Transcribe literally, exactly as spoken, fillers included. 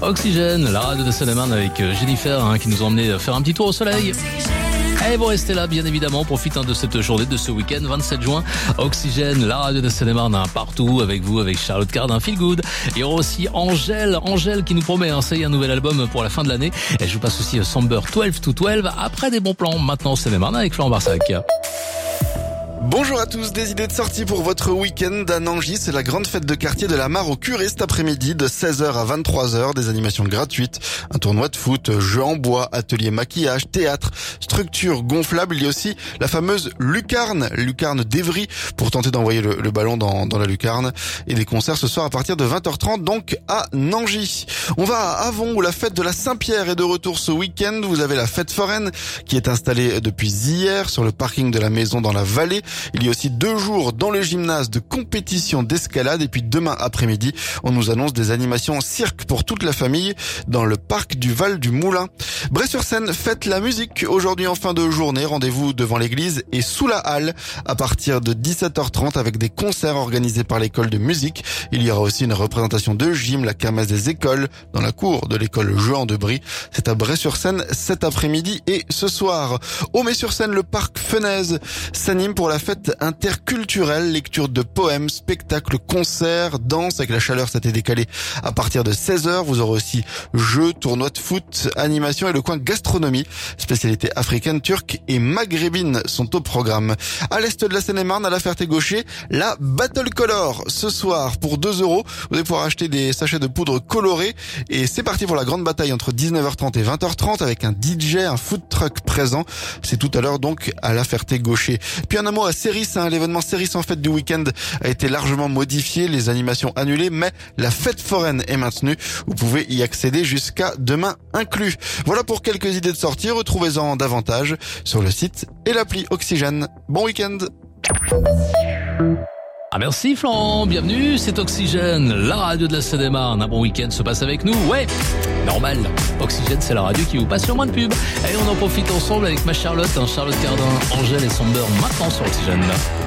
Oxygène, la radio de Seine-et-Marne avec Jennifer hein, qui nous a emmené faire un petit tour au soleil. Et vous restez là, bien évidemment, profitez de cette journée, de ce week-end, vingt-sept juin. Oxygène, la radio de Seine-et-Marne, hein, partout, avec vous, avec Charlotte Cardin, Feel Good. Il y aura aussi Angèle, Angèle qui nous promet, hein, ça y est, un nouvel album pour la fin de l'année. Et je vous passe aussi Somber douze to douze, après des bons plans, maintenant Seine-et-Marne avec Florent Barsac. Bonjour à tous, des idées de sortie pour votre week-end à Nangy, c'est la grande fête de quartier de la Mare au Curé cet après-midi de seize heures à vingt-trois heures, des animations gratuites, un tournoi de foot, jeux en bois, atelier maquillage, théâtre, structure gonflable, il y a aussi la fameuse lucarne, lucarne d'Evry pour tenter d'envoyer le, le ballon dans, dans la lucarne et des concerts ce soir à partir de vingt heures trente donc à Nangy. On va à Avon où la fête de la Saint-Pierre est de retour ce week-end, vous avez la fête foraine qui est installée depuis hier sur le parking de la maison dans la vallée. Il y a aussi deux jours dans le gymnase de compétition d'escalade et puis demain après-midi, on nous annonce des animations cirque pour toute la famille dans le parc du Val du Moulin. Bray-sur-Seine fête la musique aujourd'hui en fin de journée. Rendez-vous devant l'église et sous la halle à partir de dix-sept heures trente avec des concerts organisés par l'école de musique. Il y aura aussi une représentation de gym, la kermesse des écoles dans la cour de l'école Jehan de Brie. C'est à Bray-sur-Seine cet après-midi et ce soir. Aume-sur-Seine, le parc Fenaise s'anime pour la fête interculturelle, lecture de poèmes, spectacles, concerts, danse. Avec la chaleur, ça a été décalé à partir de seize heures. Vous aurez aussi jeux, tournois de foot, animation et le coin gastronomie. Spécialités africaines, turques et maghrébines sont au programme. À l'est de la Seine-et-Marne, à la Ferté-Gaucher, la Battle Color. Ce soir, pour deux euros, vous allez pouvoir acheter des sachets de poudre colorée. Et c'est parti pour la grande bataille entre dix-neuf heures trente et vingt heures trente avec un D J, un food truck présent. C'est tout à l'heure donc à la Ferté-Gaucher. Puis un mot à Céris, hein, l'événement Céris en fête du week-end a été largement modifié, les animations annulées, mais la fête foraine est maintenue. Vous pouvez y accéder jusqu'à demain inclus. Voilà pour quelques idées de sortie, retrouvez-en davantage sur le site et l'appli Oxygène. Bon week-end. Ah merci Florent, bienvenue, c'est Oxygène, la radio de la Seine-et-Marne. Un bon week-end se passe avec nous, ouais, normal. Oxygène, c'est la radio qui vous passe le moins de pub. Et on en profite ensemble avec ma Charlotte, hein, Charlotte Cardin, Angèle et Somber maintenant sur Oxygène.